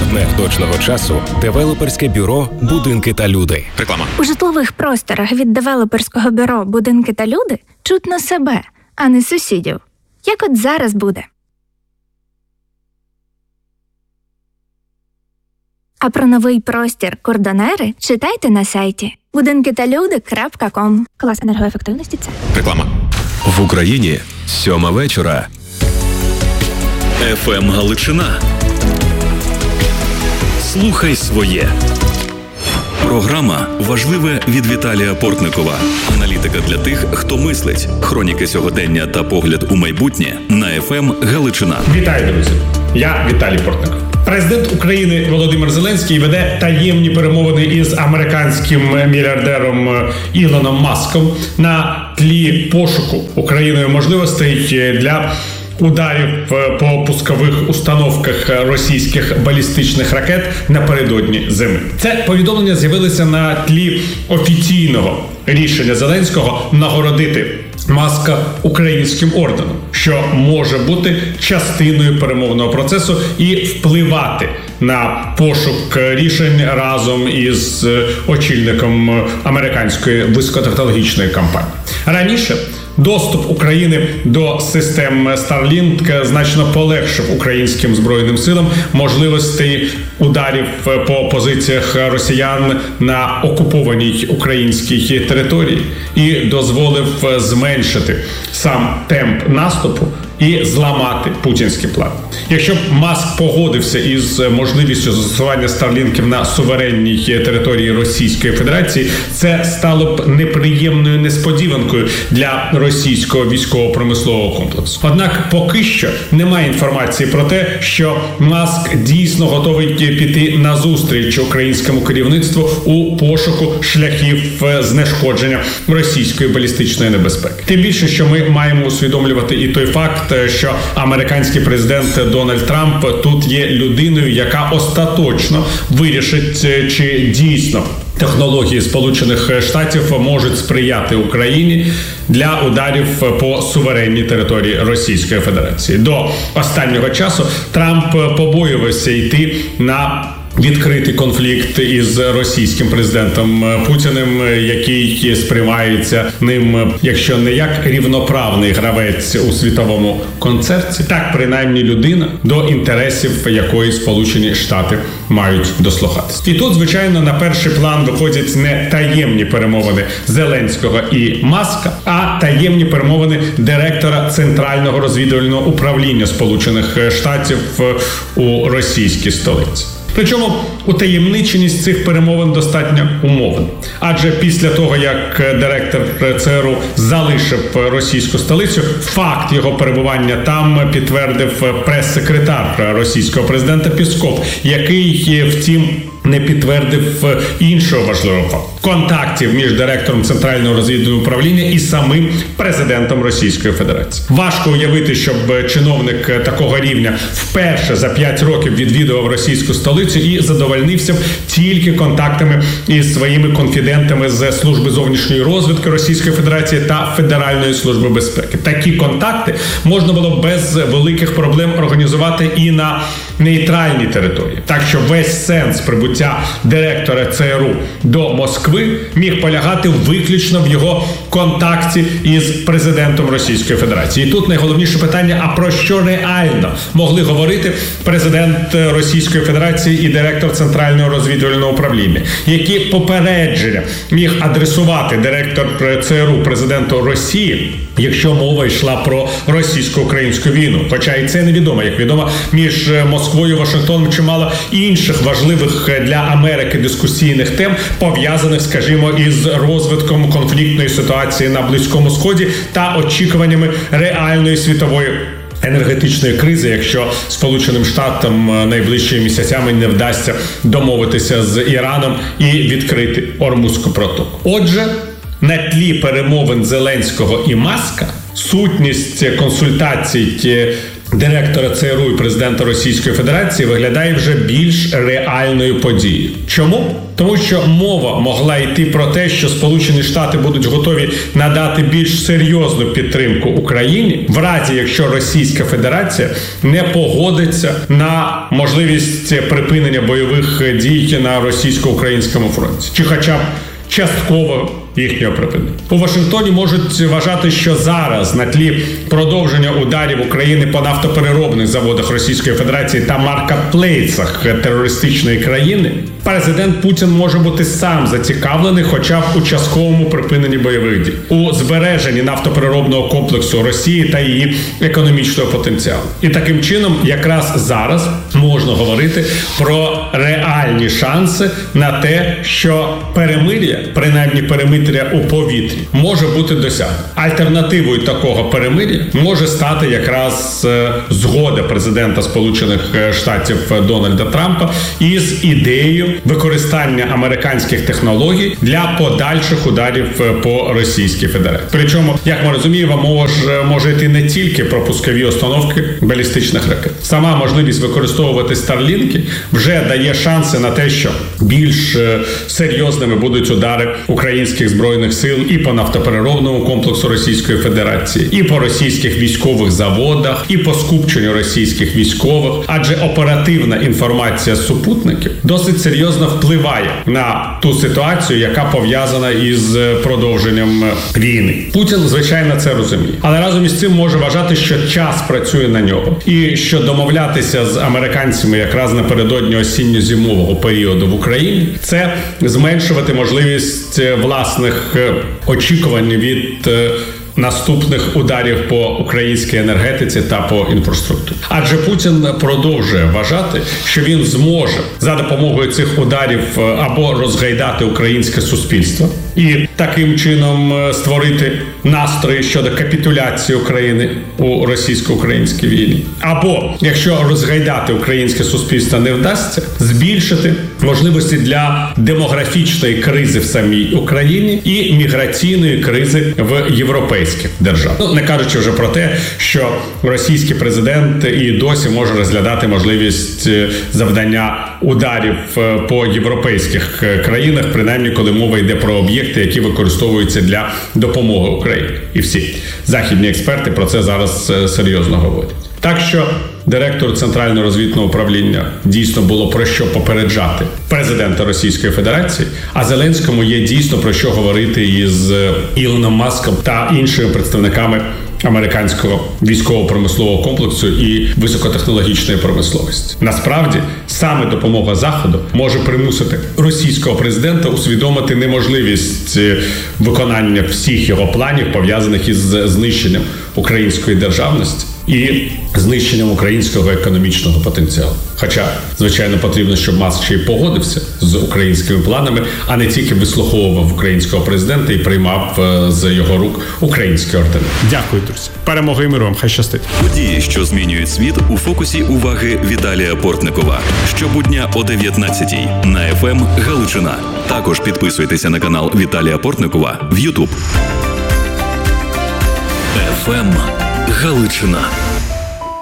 партнер точного часу – девелоперське бюро «Будинки та люди». Реклама. У житлових просторах від девелоперського бюро «Будинки та люди» чутно себе, а не сусідів. Як от зараз буде. А про новий простір «Кордонери» читайте на сайті budinkitalude.com. Клас енергоефективності – це. Реклама. В Україні 7 вечора. ФМ Галичина. Слухай своє. Програма «Важливе» від Віталія Портникова. Аналітика для тих, хто мислить. Хроніки сьогодення та погляд у майбутнє на ФМ Галичина. Вітаю, друзі! Я Віталій Портников. Президент України Володимир Зеленський веде таємні перемовини із американським мільярдером Ілоном Маском на тлі пошуку Україною можливостей для ударів по пускових установках російських балістичних ракет напередодні зими. Це повідомлення з'явилося на тлі офіційного рішення Зеленського нагородити Маска українським орденом, що може бути частиною перемовного процесу і впливати на пошук рішень разом із очільником американської високотехнологічної компанії. Раніше доступ України до систем Starlink значно полегшив українським Збройним силам можливості ударів по позиціях росіян на окупованій українській території і дозволив зменшити сам темп наступу і зламати путінський план. Якщо б Маск погодився із можливістю застосування старлінків на суверенній території Російської Федерації, це стало б неприємною несподіванкою для російського військово-промислового комплексу. Однак поки що немає інформації про те, що Маск дійсно готовий піти на зустріч українському керівництву у пошуку шляхів знешкодження російської балістичної небезпеки. Тим більше, що ми маємо усвідомлювати і той факт, що американський президент Дональд Трамп тут є людиною, яка остаточно вирішить, чи дійсно технології Сполучених Штатів можуть сприяти Україні для ударів по суверенній території Російської Федерації. До останнього часу Трамп побоювався йти на відкритий конфлікт із російським президентом Путіним, який сприймається ним, якщо не як рівноправний гравець у світовому концерті, так принаймні людина, до інтересів якої Сполучені Штати мають дослухатись. І тут, звичайно, на перший план виходять не таємні перемовини Зеленського і Маска, а таємні перемовини директора Центрального розвідувального управління Сполучених Штатів у російській столиці. Причому утаємниченість цих перемовин достатньо умовна. Адже після того, як директор ЦРУ залишив російську столицю, факт його перебування там підтвердив прес-секретар російського президента Пісков, який, втім, не підтвердив іншого важливого факту – контактів між директором Центрального розвідувального управління і самим президентом Російської Федерації. Важко уявити, щоб чиновник такого рівня вперше за 5 років відвідував російську столицю і задовольнився тільки контактами із своїми конфідентами з Служби зовнішньої розвідки Російської Федерації та Федеральної служби безпеки. Такі контакти можна було без великих проблем організувати і на нейтральній території. Так що весь сенс прибуття директора ЦРУ до Москви міг полягати виключно в його контакті із президентом Російської Федерації. І тут найголовніше питання, а про що реально могли говорити президент Російської Федерації і директор Центрального розвідувального управління? Які попередження міг адресувати директор ЦРУ президенту Росії, якщо мова йшла про російсько-українську війну? Хоча і це невідомо. Як відомо, між Москвою і Вашингтоном чимало інших важливих для Америки дискусійних тем, пов'язаних, скажімо, із розвитком конфліктної ситуації на Близькому Сході та очікуваннями реальної світової енергетичної кризи, якщо Сполученим Штатам найближчими місяцями не вдасться домовитися з Іраном і відкрити Ормузьку протоку. Отже, на тлі перемовин Зеленського і Маска сутність консультацій директора ЦРУ і президента Російської Федерації виглядає вже більш реальною подією. Чому? Тому що мова могла йти про те, що Сполучені Штати будуть готові надати більш серйозну підтримку Україні, в разі, якщо Російська Федерація не погодиться на можливість припинення бойових дій на російсько-українському фронті. Чи хоча б частково їхнього припинення. У Вашингтоні можуть вважати, що зараз на тлі продовження ударів України по нафтопереробних заводах Російської Федерації та маркетплейсах терористичної країни, президент Путін може бути сам зацікавлений хоча б у частковому припиненні бойових дій, у збереженні нафтопереробного комплексу Росії та її економічного потенціалу. І таким чином якраз зараз можна говорити про реальні шанси на те, що перемир'я, принаймні перемир'я у повітрі, може бути досягнено. Альтернативою такого перемир'я може стати якраз згода президента Сполучених Штатів Дональда Трампа із ідеєю використання американських технологій для подальших ударів по Російській Федерації. Причому, як ми розуміємо, мова може йти не тільки про пускові установки балістичних ракет. Сама можливість використовувати Старлінки вже дає шанси на те, що більш серйозними будуть удари українських збройних сил і по нафтопереробному комплексу Російської Федерації, і по російських військових заводах, і по скупченню російських військових. Адже оперативна інформація з супутників досить серйозно впливає на ту ситуацію, яка пов'язана із продовженням війни. Путін, звичайно, це розуміє. Але разом із цим може вважати, що час працює на нього. І що домовлятися з американцями якраз напередодні осінньо-зимового періоду в Україні – це зменшувати можливість власних очікувань від наступних ударів по українській енергетиці та по інфраструктурі. Адже Путін продовжує вважати, що він зможе за допомогою цих ударів або розгайдати українське суспільство і таким чином створити настрої щодо капітуляції України у російсько-українській війні. Або, якщо розгайдати українське суспільство не вдасться, збільшити можливості для демографічної кризи в самій Україні і міграційної кризи в європейських державах. Не кажучи вже про те, що російський президент і досі може розглядати можливість завдання ударів по європейських країнах, принаймні коли мова йде про об'єкти, які використовуються для допомоги Україні. І всі західні експерти про це зараз серйозно говорять. Так що директору Центрального розвідного управління дійсно було про що попереджати президента Російської Федерації, а Зеленському є дійсно про що говорити із Ілоном Маском та іншими представниками американського військово-промислового комплексу і високотехнологічної промисловості. Насправді, саме допомога Заходу може примусити російського президента усвідомити неможливість виконання всіх його планів, пов'язаних із знищенням української державності і знищенням українського економічного потенціалу. Хоча, звичайно, потрібно, щоб Маск ще й погодився з українськими планами, а не тільки вислуховував українського президента і приймав з його рук українські ордени. Дякую, друзі. Перемоги і миру вам. Хай щастить. Події, що змінюють світ, у фокусі уваги Віталія Портникова. Щобудня о 19:00 на ФМ Галичина. Також підписуйтеся на канал Віталія Портникова в YouTube. ФМ Галичина.